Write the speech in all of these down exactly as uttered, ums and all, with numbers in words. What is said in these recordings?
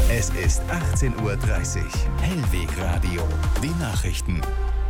Es ist achtzehn Uhr dreißig. Hellweg Radio. Die Nachrichten.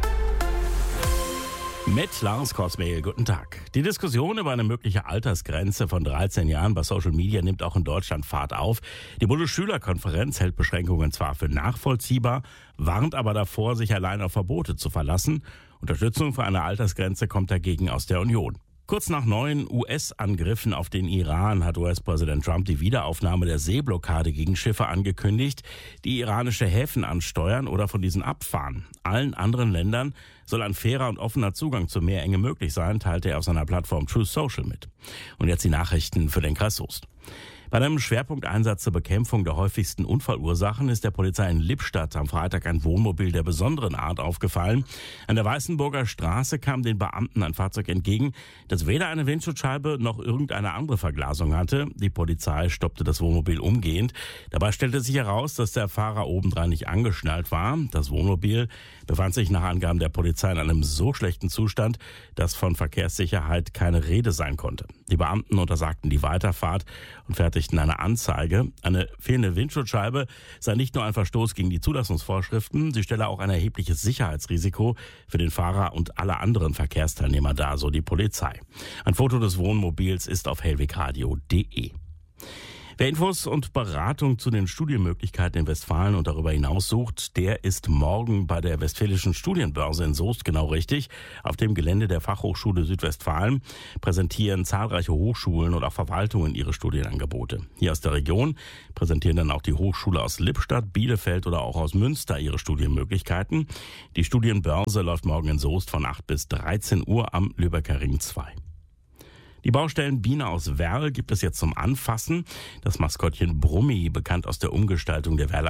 Mit Lars Korsmehl, guten Tag. Die Diskussion über eine mögliche Altersgrenze von dreizehn Jahren bei Social Media nimmt auch in Deutschland Fahrt auf. Die Bundesschülerkonferenz hält Beschränkungen zwar für nachvollziehbar, warnt aber davor, sich allein auf Verbote zu verlassen. Unterstützung für eine Altersgrenze kommt dagegen aus der Union. Kurz nach neuen U S-Angriffen auf den Iran hat U S-Präsident Trump die Wiederaufnahme der Seeblockade gegen Schiffe angekündigt, die iranische Häfen ansteuern oder von diesen abfahren. Allen anderen Ländern soll ein fairer und offener Zugang zur Meerenge möglich sein, teilte er auf seiner Plattform Truth Social mit. Und jetzt die Nachrichten für den Kreis Soest. Bei einem Schwerpunkteinsatz zur Bekämpfung der häufigsten Unfallursachen ist der Polizei in Lippstadt am Freitag ein Wohnmobil der besonderen Art aufgefallen. An der Weißenburger Straße kam den Beamten ein Fahrzeug entgegen, das weder eine Windschutzscheibe noch irgendeine andere Verglasung hatte. Die Polizei stoppte das Wohnmobil umgehend. Dabei stellte sich heraus, dass der Fahrer obendrein nicht angeschnallt war. Das Wohnmobil befand sich nach Angaben der Polizei in einem so schlechten Zustand, dass von Verkehrssicherheit keine Rede sein konnte. Die Beamten untersagten die Weiterfahrt und fertigten eine Anzeige. Eine fehlende Windschutzscheibe sei nicht nur ein Verstoß gegen die Zulassungsvorschriften, sie stelle auch ein erhebliches Sicherheitsrisiko für den Fahrer und alle anderen Verkehrsteilnehmer dar, so die Polizei. Ein Foto des Wohnmobils ist auf hellwegradio punkt de. Wer Infos und Beratung zu den Studienmöglichkeiten in Westfalen und darüber hinaus sucht, der ist morgen bei der Westfälischen Studienbörse in Soest genau richtig. Auf dem Gelände der Fachhochschule Südwestfalen präsentieren zahlreiche Hochschulen und auch Verwaltungen ihre Studienangebote. Hier aus der Region präsentieren dann auch die Hochschule aus Lippstadt, Bielefeld oder auch aus Münster ihre Studienmöglichkeiten. Die Studienbörse läuft morgen in Soest von acht bis dreizehn Uhr am Lübecker Ring zwei. Die Baustellenbiene aus Werl gibt es jetzt zum Anfassen. Das Maskottchen Brummi, bekannt aus der Umgestaltung der Werler